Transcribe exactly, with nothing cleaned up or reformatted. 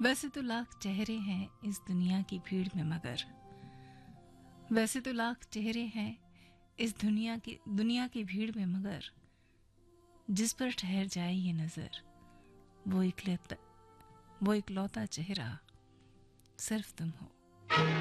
वैसे तो लाख चेहरे हैं इस दुनिया की भीड़ में मगर वैसे तो लाख चेहरे हैं इस दुनिया की दुनिया की भीड़ में मगर जिस पर ठहर जाए ये नजर वो इकलौता वो इकलौता चेहरा सिर्फ तुम हो।